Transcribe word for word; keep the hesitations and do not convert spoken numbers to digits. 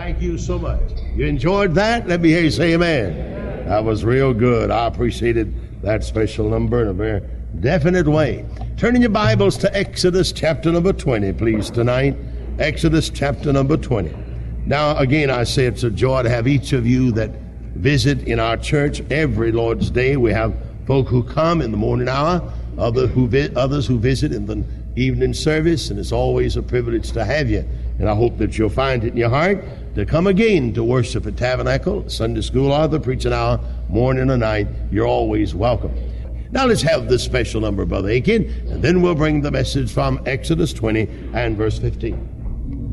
Thank you so much. You enjoyed that? Let me hear you say amen. That was real good. I appreciated that special number in a very definite way. Turn in your Bibles to Exodus chapter number twenty, please, tonight. Exodus chapter number twenty. Now, again, I say it's a joy to have each of you that visit in our church every Lord's Day. We have folk who come in the morning hour, other who vi- others who visit in the evening service, and it's always a privilege to have you. And I hope that you'll find it in your heart to come again to worship at Tabernacle, Sunday school, or the preaching hour, morning or night. You're always welcome. Now let's have this special number, Brother Aiken, and then we'll bring the message from Exodus twenty and verse fifteen.